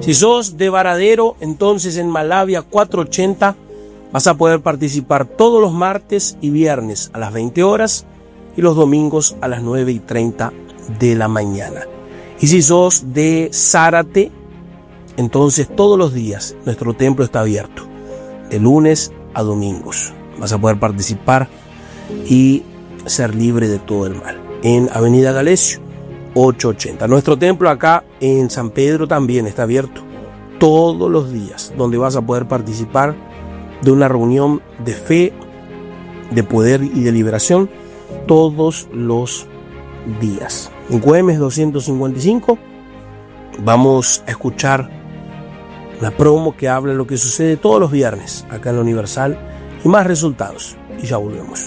Si sos de Varadero, entonces en Malavia 480 vas a poder participar todos los martes y viernes a las 20 horas y los domingos a las 9:30 de la mañana. Y si sos de Zárate, entonces todos los días nuestro templo está abierto, de lunes a domingos. Vas a poder participar y ser libre de todo el mal. En Avenida Galesio 880. Nuestro templo acá en San Pedro también está abierto todos los días, donde vas a poder participar de una reunión de fe, de poder y de liberación todos los días. En Güemes 255 vamos a escuchar una promo que habla de lo que sucede todos los viernes acá en la Universal y más resultados. Y ya volvemos.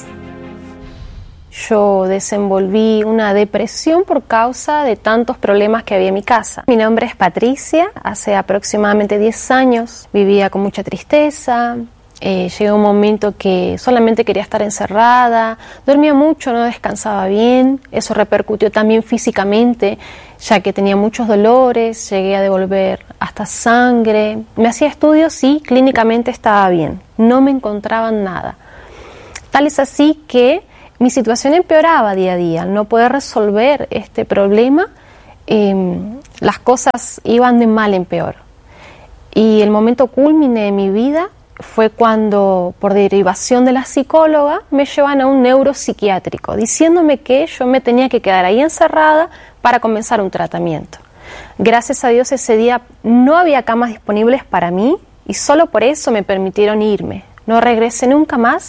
Yo desenvolví una depresión por causa de tantos problemas que había en mi casa. Mi nombre es Patricia, hace aproximadamente 10 años vivía con mucha tristeza. Llegó un momento que solamente quería estar encerrada, dormía mucho, no descansaba bien, eso repercutió también físicamente, ya que tenía muchos dolores, llegué a devolver hasta sangre, me hacía estudios y clínicamente estaba bien, no me encontraban nada. Tal es así que mi situación empeoraba día a día, al no poder resolver este problema, las cosas iban de mal en peor. Y el momento cúlmine de mi vida fue cuando, por derivación de la psicóloga, me llevan a un neuropsiquiátrico, diciéndome que yo me tenía que quedar ahí encerrada para comenzar un tratamiento. Gracias a Dios ese día no había camas disponibles para mí y solo por eso me permitieron irme. No regresé nunca más